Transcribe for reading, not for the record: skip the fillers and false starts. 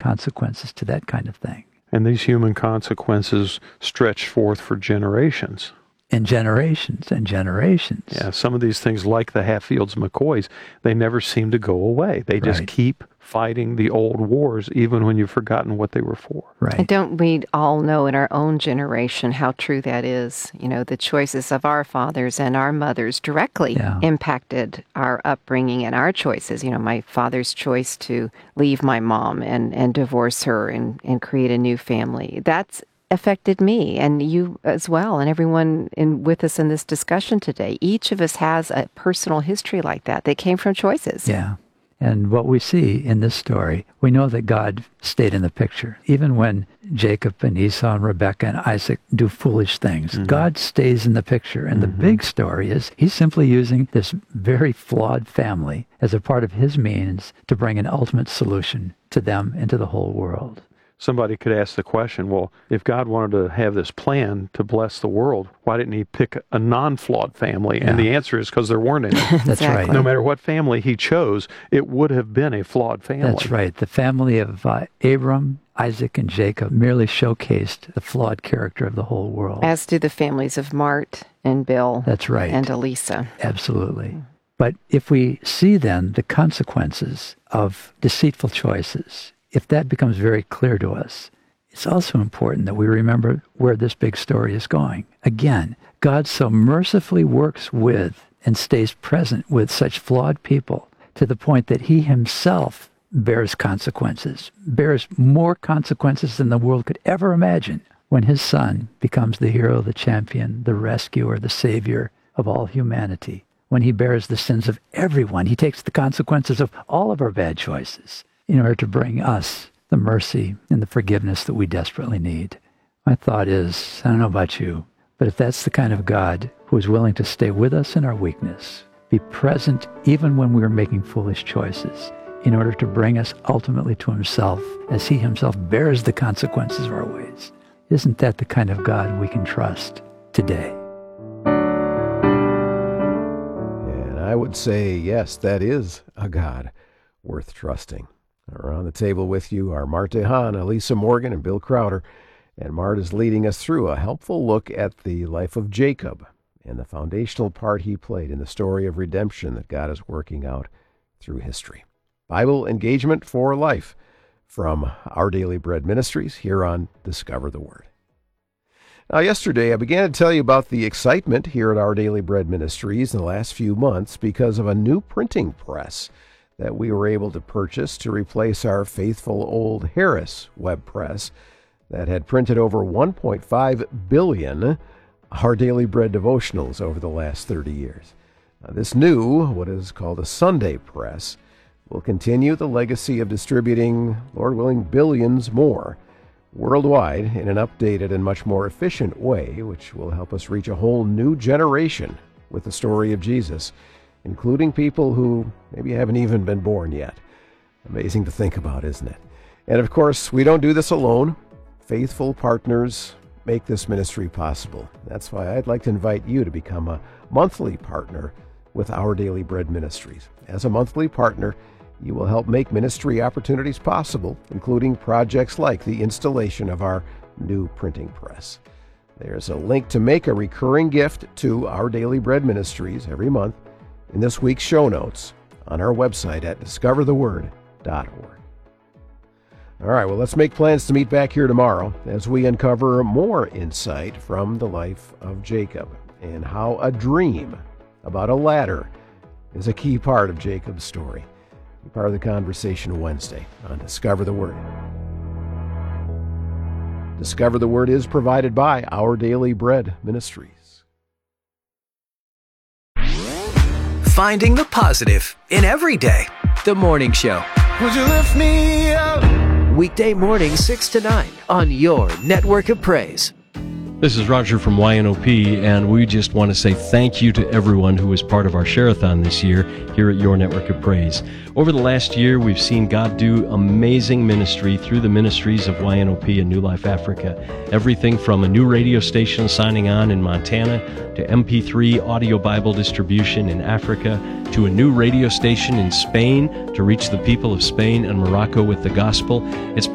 consequences to that kind of thing. And these human consequences stretch forth for generations. And generations and generations. Yeah, some of these things, like the Hatfields McCoys, they never seem to go away. They just keep fighting the old wars, even when you've forgotten what they were for. Right. And don't we all know in our own generation how true that is? You know, the choices of our fathers and our mothers directly impacted our upbringing and our choices. You know, my father's choice to leave my mom and divorce her and create a new family. That's affected me and you as well, and everyone with us in this discussion today. Each of us has a personal history like that came from choices. Yeah. And what we see in this story, we know that God stayed in the picture. Even when Jacob and Esau and Rebekah and Isaac do foolish things, God stays in the picture. And the big story is he's simply using this very flawed family as a part of his means to bring an ultimate solution to them and to the whole world. Somebody could ask the question, well, if God wanted to have this plan to bless the world, why didn't he pick a non-flawed family? And the answer is because there weren't any. That's right. No matter what family he chose, it would have been a flawed family. That's right. The family of Abram, Isaac, and Jacob merely showcased the flawed character of the whole world. As do the families of Mart and Bill. That's right. And Elisa. Absolutely. But if we see then the consequences of deceitful choices, if that becomes very clear to us, it's also important that we remember where this big story is going. Again, God so mercifully works with and stays present with such flawed people to the point that he himself bears consequences, bears more consequences than the world could ever imagine when his son becomes the hero, the champion, the rescuer, the savior of all humanity. When he bears the sins of everyone, he takes the consequences of all of our bad choices in order to bring us the mercy and the forgiveness that we desperately need. My thought is, I don't know about you, but if that's the kind of God who is willing to stay with us in our weakness, be present even when we are making foolish choices, in order to bring us ultimately to himself as he himself bears the consequences of our ways, isn't that the kind of God we can trust today? And I would say, yes, that is a God worth trusting. Around the table with you are Mart DeHaan, Elisa Morgan, and Bill Crowder. And Mart is leading us through a helpful look at the life of Jacob and the foundational part he played in the story of redemption that God is working out through history. Bible engagement for life from Our Daily Bread Ministries here on Discover the Word. Now, yesterday I began to tell you about the excitement here at Our Daily Bread Ministries in the last few months because of a new printing press that we were able to purchase to replace our faithful old Harris web press that had printed over 1.5 billion Our Daily Bread devotionals over the last 30 years. This new, what is called a Sunday press, will continue the legacy of distributing, Lord willing, billions more worldwide in an updated and much more efficient way, which will help us reach a whole new generation with the story of Jesus, including people who maybe haven't even been born yet. Amazing to think about, isn't it? And of course, we don't do this alone. Faithful partners make this ministry possible. That's why I'd like to invite you to become a monthly partner with Our Daily Bread Ministries. As a monthly partner, you will help make ministry opportunities possible, including projects like the installation of our new printing press. There's a link to make a recurring gift to Our Daily Bread Ministries every month in this week's show notes on our website at discovertheword.org. All right, well, let's make plans to meet back here tomorrow as we uncover more insight from the life of Jacob and how a dream about a ladder is a key part of Jacob's story. Be part of the conversation Wednesday on Discover the Word. Discover the Word is provided by Our Daily Bread Ministries. Finding the positive in every day. The Morning Show. Would you lift me up? Weekday morning 6 to 9 on your network of praise. This is Roger from YNOP, and we just want to say thank you to everyone who was part of our Share-a-thon this year here at Your Network of Praise. Over the last year, we've seen God do amazing ministry through the ministries of YNOP and New Life Africa. Everything from a new radio station signing on in Montana to MP3 audio Bible distribution in Africa to a new radio station in Spain to reach the people of Spain and Morocco with the gospel. It's